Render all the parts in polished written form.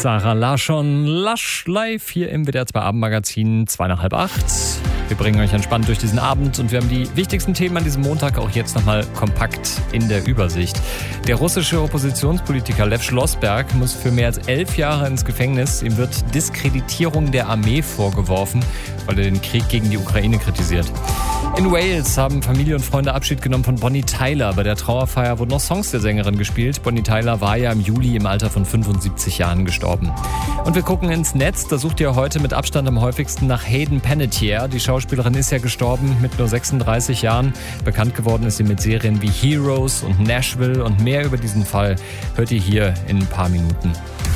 Sarah Larsson, Lush live hier im WDR 2 Abendmagazin, 7:45. Wir bringen euch entspannt durch diesen Abend und wir haben die wichtigsten Themen an diesem Montag auch jetzt nochmal kompakt in der Übersicht. Der russische Oppositionspolitiker Lev Schlossberg muss für mehr als 11 Jahre ins Gefängnis. Ihm wird Diskreditierung der Armee vorgeworfen, weil er den Krieg gegen die Ukraine kritisiert. In Wales haben Familie und Freunde Abschied genommen von Bonnie Tyler. Bei der Trauerfeier wurden noch Songs der Sängerin gespielt. Bonnie Tyler war ja im Juli im Alter von 75 Jahren gestorben. Und wir gucken ins Netz. Da sucht ihr heute mit Abstand am häufigsten nach Hayden Panettiere. Die Schauspielerin ist ja gestorben mit nur 36 Jahren. Bekannt geworden ist sie mit Serien wie Heroes und Nashville. Und mehr über diesen Fall hört ihr hier in ein paar Minuten.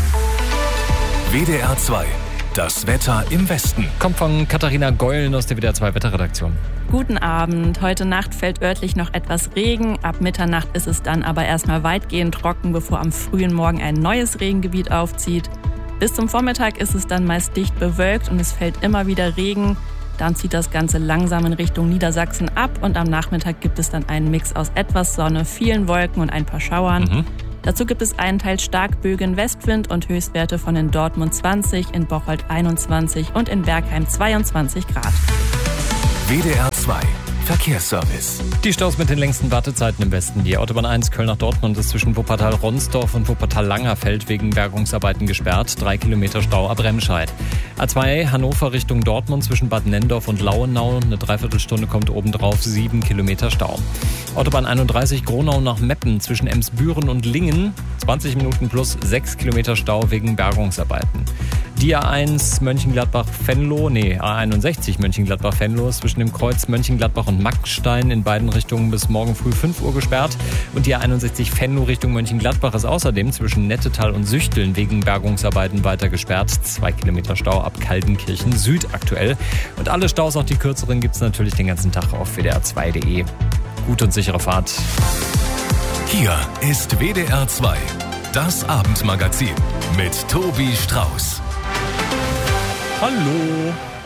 WDR 2. Das Wetter im Westen. Kommt von Katharina Geulen aus der WDR 2 Wetterredaktion. Guten Abend. Heute Nacht fällt örtlich noch etwas Regen. Ab Mitternacht ist es dann aber erstmal weitgehend trocken, bevor am frühen Morgen ein neues Regengebiet aufzieht. Bis zum Vormittag ist es dann meist dicht bewölkt und es fällt immer wieder Regen. Dann zieht das Ganze langsam in Richtung Niedersachsen ab und am Nachmittag gibt es dann einen Mix aus etwas Sonne, vielen Wolken und ein paar Schauern. Dazu gibt es einen Teil Starkbögen Westwind und Höchstwerte von in Dortmund 20, in Bocholt 21 und in Bergheim 22 Grad. WDR 2. Verkehrsservice. Die Staus mit den längsten Wartezeiten im Westen. Die Autobahn 1 Köln nach Dortmund ist zwischen Wuppertal-Ronsdorf und Wuppertal-Langerfeld wegen Bergungsarbeiten gesperrt. 3 Kilometer Stau ab Remscheid. A2 Hannover Richtung Dortmund zwischen Bad Nendorf und Lauenau. Eine Dreiviertelstunde kommt obendrauf, 7 Kilometer Stau. Autobahn 31 Gronau nach Meppen zwischen Emsbüren und Lingen. 20 Minuten plus 6 Kilometer Stau wegen Bergungsarbeiten. Die A1 Mönchengladbach-Venlo, A61 Mönchengladbach-Venlo ist zwischen dem Kreuz Mönchengladbach und Mackstein in beiden Richtungen bis morgen früh 5 Uhr gesperrt. Und die A61 Venlo Richtung Mönchengladbach ist außerdem zwischen Nettetal und Süchteln wegen Bergungsarbeiten weiter gesperrt. 2 Kilometer Stau ab Kaltenkirchen Süd aktuell. Und alle Staus, auch die kürzeren, gibt es natürlich den ganzen Tag auf wdr2.de. Gute und sichere Fahrt. Hier ist WDR 2. Das Abendmagazin mit Tobi Strauß. Hallo.